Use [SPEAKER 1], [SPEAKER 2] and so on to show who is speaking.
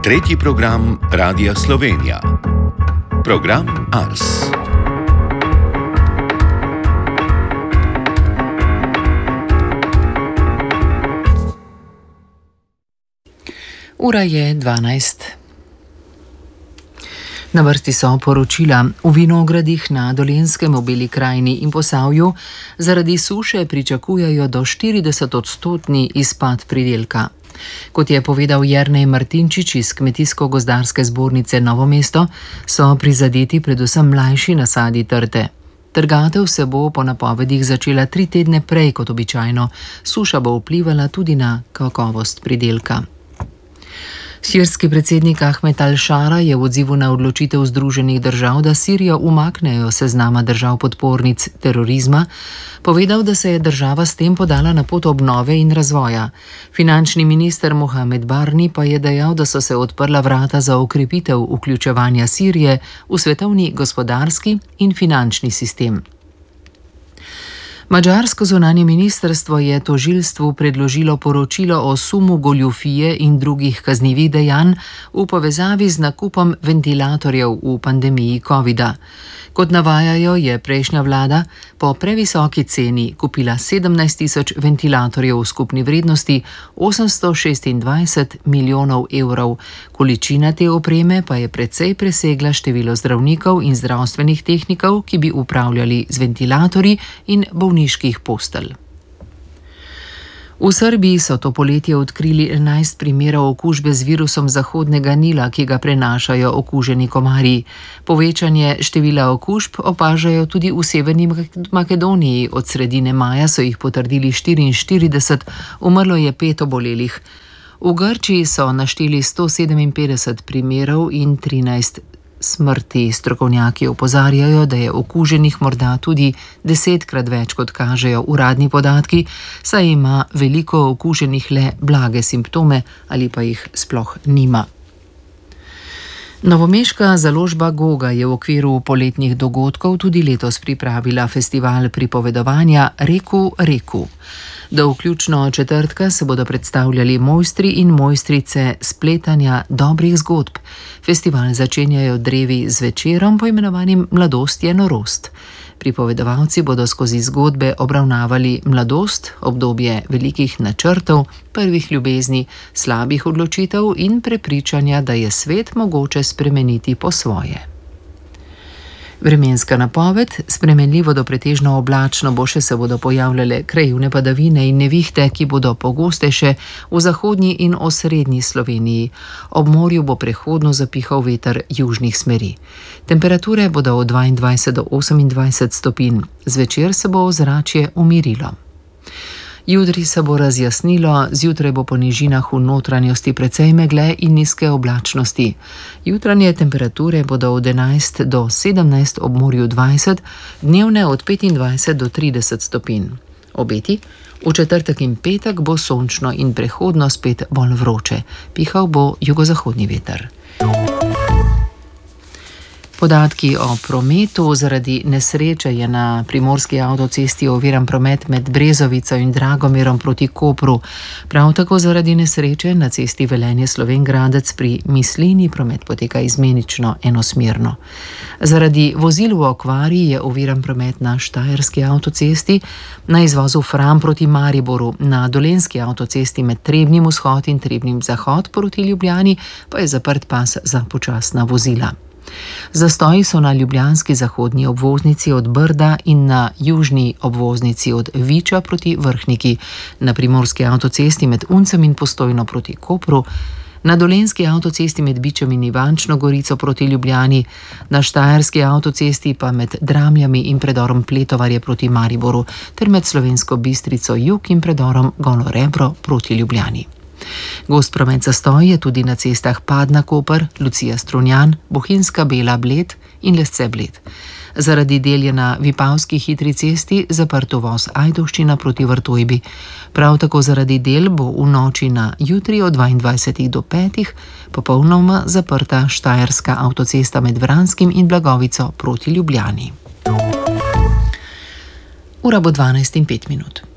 [SPEAKER 1] Tretji program Radia Slovenija. Program Ars.
[SPEAKER 2] Ura je 12. Na vrsti so poročila. V vinogradih na Dolenjskem, v Beli krajini in Posavju zaradi suše pričakujejo do 40% izpad pridelka. Kot je povedal Jernej Martinčič iz Kmetijsko-gozdarske zbornice Novo mesto, so prizadeti predvsem mlajši nasadi trte. Trgatev se bo po napovedih začela 3 tedne prej kot običajno. Suša bo vplivala tudi na kakovost pridelka. Sirski predsednik Ahmed al-Šara je v odzivu na odločitev Združenih držav, da Sirijo umaknejo seznama držav podpornic terorizma, povedal, da se je država s tem podala na pot obnove in razvoja. Finančni minister Mohamed Barni pa je dejal, da so se odprla vrata za okrepitev vključevanja Sirije v svetovni gospodarski in finančni sistem. Madžarsko zunanje ministrstvo je tožilstvu predložilo poročilo o sumu goljufije in drugih kaznivih dejanj v povezavi z nakupom ventilatorjev v pandemiji covida. Kot navajajo, je prejšnja vlada po previsoki ceni kupila 17.000 ventilatorjev v skupni vrednosti 826 milijonov evrov. Količina te opreme pa je precej presegla število zdravnikov in zdravstvenih tehnikov, ki bi upravljali z ventilatorji in bolniških postelj. V Srbiji so to poletje odkrili 11 primerov okužbe z virusom Zahodnega Nila, ki ga prenašajo okuženi komarji. Povečanje števila okužb opažajo tudi v Severni Makedoniji. Od sredine maja so jih potrdili 44, umrlo je 5 obolelih. V Grčiji so našteli 157 primerov in 13 smrti. Strokovnjaki opozarjajo, da je okuženih morda tudi 10-krat več, kot kažejo uradni podatki, saj ima veliko okuženih le blage simptome ali pa jih sploh nima. Novomeška založba Goga je v okviru poletnih dogodkov tudi letos pripravila festival pripovedovanja Reku, reku. Do vključno četrtka se bodo predstavljali mojstri in mojstrice spletanja dobrih zgodb. Festival začenjajo drevi z večerom, poimenovanim Mladost je norost. Pripovedovalci bodo skozi zgodbe obravnavali mladost, obdobje velikih načrtov, prvih ljubezni, slabih odločitev in prepričanja, da je svet mogoče spremeniti po svoje. Vremenska napoved: spremenljivo do pretežno oblačno bo, še se bodo pojavljale krajevne padavine in nevihte, ki bodo pogostejše v zahodnji in osrednji Sloveniji. Ob morju bo prehodno zapihal veter južnih smeri. Temperature bodo od 22 do 28 stopinj. Zvečer se bo ozračje umirilo. Jutri se bo razjasnilo, zjutraj bo po nižinah v notranjosti precej megle in nizke oblačnosti. Jutranje temperature bodo od 11 do 17, ob morju 20, dnevne od 25 do 30 stopinj. Obeti: v četrtek in petek bo sončno in prehodno spet bolj vroče. Pihal bo jugozahodni veter. Podatki o prometu: zaradi nesreče je na primorski avtocesti oviran promet med Brezovico in Dragomerom proti Kopru. Prav tako zaradi nesreče na cesti Velenje-Slovenj Gradec pri Mislini promet poteka izmenično enosmerno. Zaradi vozil v okvari je oviran promet na Štajerski avtocesti, na izvozu Fram proti Mariboru, na Dolenjski avtocesti med Trebnjim vzhod in Trebnjim zahod proti Ljubljani pa je zaprt pas za počasna vozila. Zastoji so na ljubljanski zahodni obvoznici od Brda in na južni obvoznici od Viča proti Vrhniki, na primorski avtocesti med Uncem in Postojno proti Kopru, na dolenjski avtocesti med Bičem in Ivančno Gorico proti Ljubljani, na štajerski avtocesti pa med Dramljami in predorom Pletovarje proti Mariboru ter med Slovensko Bistrico jug in predorom Golo Rebro proti Ljubljani. Gost promet zastoj je tudi na cestah Padna-Koper, Lucija-Strunjan, Bohinjska-Bela Bled in Lesce-Bled. Zaradi del je na Vipavski hitri cesti zaprt uvoz Ajdovščina proti Vrtojbi. Prav tako zaradi del bo v noči na jutri od 22 do 5 popolnoma zaprta Štajerska avtocesta med Vranskim in Blagovico proti Ljubljani. Ura bo 12:05.